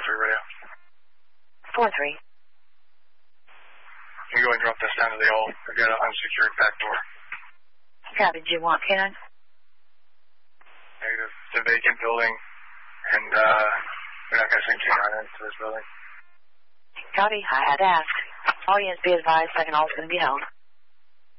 radio. 4-3. You go and drop this down to the old, I got an unsecured back door. Copy, did you want K9? Negative. It's a vacant building, and we're not going to send K9 into this building. Copy, I had asked. Audience, be advised, second all is going to be held.